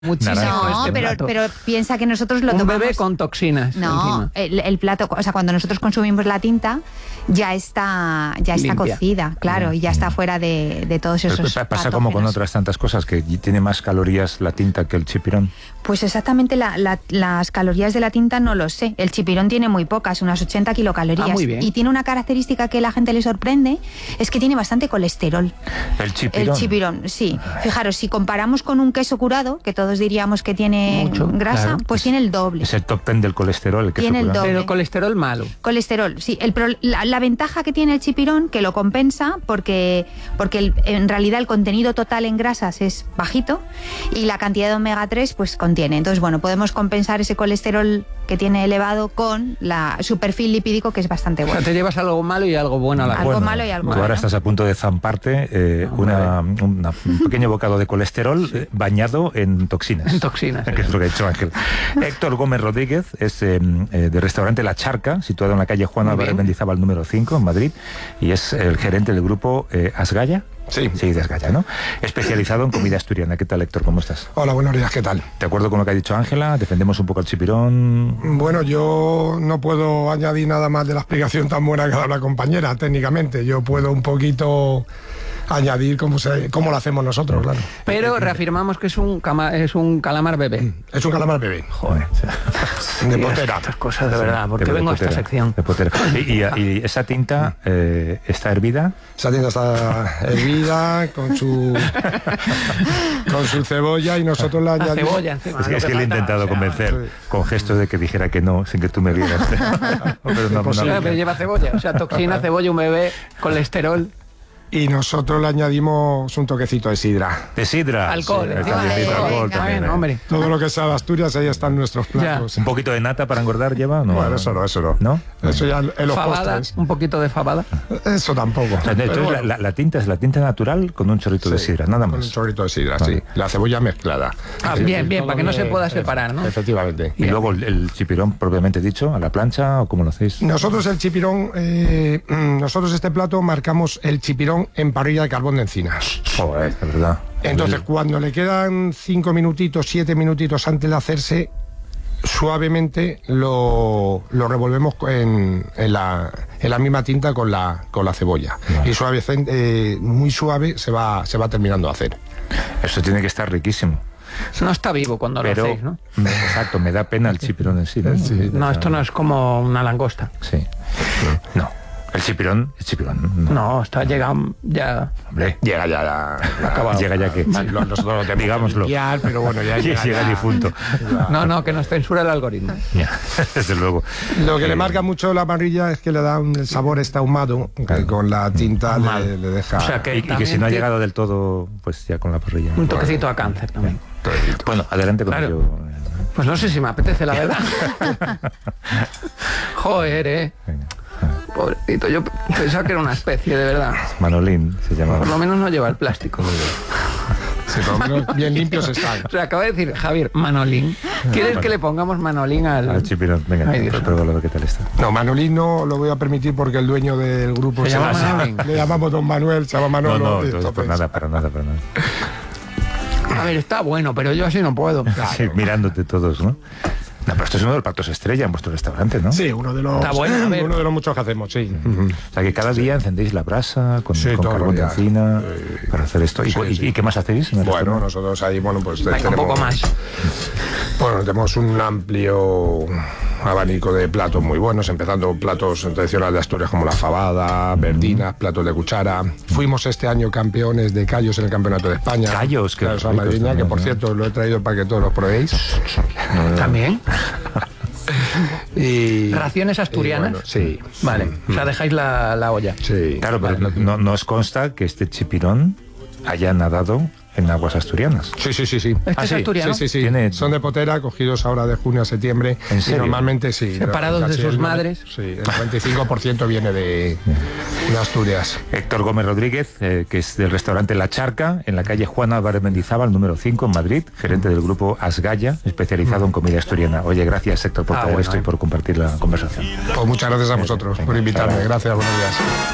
muchísimo No, este plato. pero piensa que nosotros lo tomamos... Un bebé con toxinas No, encima. el plato, o sea, cuando nosotros consumimos la tinta, ya está Limpia. cocida, claro, y ya está fuera de todos esos Pasa como con patógenos. otras tantas cosas, que tiene más calorías la tinta que el chipirón. Pues exactamente las calorías de la tinta no lo sé. El chipirón tiene muy pocas, unas 80 kilocalorías. Ah, muy bien. Y tiene una característica que a la gente le sorprende, es que tiene bastante colesterol. El chipirón. El chipirón, sí. Fijaros, si comparamos con un queso curado, que todos diríamos que tiene Mucho, grasa, claro. pues tiene el doble. Es el top 10 del colesterol, el queso Tiene el curado. doble. Pero colesterol malo. Colesterol, sí. La ventaja que tiene el chipirón, que lo compensa, porque en realidad el contenido total en grasas es bajito y la cantidad de omega 3 pues contiene. Entonces, bueno, podemos compensar ese colesterol que tiene elevado con su perfil lipídico, que es bastante O sea, bueno. te llevas algo malo y algo bueno a la vez. Algo malo y algo Tú bueno. ahora estás a punto de zamparte un pequeño bocado de colesterol bañado en toxinas. En toxinas. Que es lo que ha dicho Ángel. Héctor Gómez Rodríguez es de restaurante La Charca, situado en la calle Juan Muy Álvarez bien. Mendizábal número 5, en Madrid, y es el gerente del grupo Asgaya. Sí. Sí, de Asgaya, ¿no? Especializado en comida asturiana. ¿Qué tal, Héctor? ¿Cómo estás? Hola, buenos días, ¿qué tal? ¿De acuerdo con lo que ha dicho Ángela? ¿Defendemos un poco el chipirón? Bueno, yo no puedo añadir nada más de la explicación tan buena que ha dado la compañera, técnicamente. Yo puedo un poquito añadir cómo lo hacemos nosotros, claro. Pero reafirmamos que es un calamar bebé. Es un calamar bebé. Joder. De potera. Estas cosas, de verdad, porque De vengo a esta potera, sección. de potera. Y esa tinta está hervida. Esa tinta está hervida con su cebolla y nosotros la La añadimos. cebolla encima. Es que, lo es que le he faltaba, intentado o sea, convencer con gestos de que dijera que no, sin que tú me vieras. Pero no, Claro, pero lleva cebolla, o sea, toxina, cebolla, un bebé, colesterol. Y nosotros le añadimos un toquecito de sidra. de sidra. Alcohol, Sí, encima. también, Venga, alcohol venga. también, Bueno, hombre. Todo lo que sea de Asturias, ahí están nuestros platos. Un poquito de nata para engordar lleva, ¿o no? Bueno, eso no. ¿No? Eso ya en los Fabada, postres. un poquito de fabada. Eso tampoco. O sea, entonces Pero bueno. la tinta es la tinta natural con un chorrito de Sí, sidra, nada con un más. chorrito de sidra, Vale. sí. La cebolla mezclada. Ah, Es bien, decir, bien, todo para que no se bien, pueda separar, ¿no? Efectivamente. Y luego el chipirón propiamente dicho, a la plancha, ¿o cómo lo hacéis? Nosotros el chipirón, nosotros este plato marcamos el chipirón en parrilla de carbón de encina. Joder, de verdad. Entonces, cuando le quedan 5 minutitos, 7 minutitos antes de hacerse, suavemente lo revolvemos en la misma tinta con la cebolla. Vale. Y suave, muy suave se va terminando de hacer. Eso tiene que estar riquísimo. No está vivo cuando lo Pero, hacéis, ¿no? exacto, me da pena el chipirón en sí. ¿no? No, esto no es como una langosta. Sí. No. El chipirón. No. No, está llegado ya. Hombre, Llega ya la... Acabado. llega ya que. Nosotros lo tenemos Digámoslo. que limpiar, pero bueno, ya Llega ya. difunto. No, que nos censura el algoritmo. Ya, desde luego. Lo que le marca mucho la parrilla es que le da el sabor este ahumado, que con la tinta le deja... O sea, que Y que si también no ha te- llegado del todo, pues ya con la parrilla. Un toquecito a cáncer también. Bueno, adelante con Claro. ello. Pues no sé si me apetece, la verdad. Joder, Venga. pobrecito, yo pensaba que era una especie, de verdad. Manolín se llamaba. Por lo menos no lleva el plástico. Sí, por lo menos bien limpios están. O sea, acaba de decir Javier, Manolín. ¿Quieres que le pongamos Manolín Al chipirón. Venga, Ay, Dios. pruébalo a ver qué tal está. No, Manolín no lo voy a permitir porque el dueño del grupo Se llama Manolín. Le llamamos Don Manuel, se llama Manolo. No, y entonces, entonces- para nada. A ver, está bueno, pero yo así no puedo. Sí, mirándote todos, ¿no? No, pero esto es uno de los platos estrella en vuestro restaurante, ¿no? Sí, uno de los Está bueno, a ver. uno de los muchos que hacemos, sí. O sea, que cada día encendéis la brasa con, Sí, con todos carbón los de días. encina para hacer esto. sí, ¿Y, sí. y qué más hacéis en el Bueno, restaurante? nosotros ahí, pues Venga, un poco más. Bueno, tenemos un amplio abanico de platos muy buenos, empezando platos tradicionales de Asturias como la fabada, verdinas, platos de cuchara. Fuimos este año campeones de callos en el Campeonato de España. Callos, qué Claro, esa ricos madrileña, también, que por ¿no? cierto lo he traído para que todos los probéis. También. Y ¿Raciones asturianas? y bueno, sí. Vale, o sea, dejáis la olla. Sí. Claro, pero no os consta que este chipirón haya nadado en aguas asturianas. Sí. ¿Este Ah, es sí, asturiano? Sí. Tiene- Son de potera, cogidos ahora de junio a septiembre. ¿En Y serio? normalmente sí. Separados de Casi sus el madres. Sí, el 95% viene de Asturias. Héctor Gómez Rodríguez, que es del restaurante La Charca, en la calle Juan Álvarez Mendizábal, número 5, en Madrid, gerente del grupo Asgaya, especializado en comida asturiana. Oye, gracias, Héctor, por traer bueno, esto y por compartir la conversación. Pues muchas gracias a vosotros por invitarme. Gracias, buenos días.